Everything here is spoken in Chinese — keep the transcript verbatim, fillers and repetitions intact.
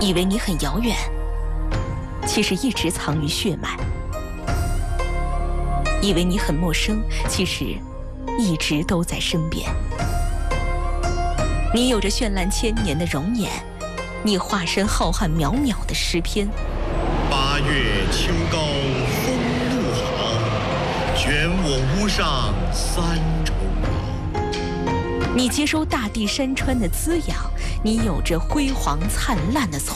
以为你很遥远，其实一直藏于血脉；以为你很陌生，其实一直都在身边。你有着绚烂千年的容颜，你化身浩瀚渺渺的诗篇。 八月秋高风怒号，卷我屋上三重茅。 你接收大地山川的滋养，你有着辉煌灿烂的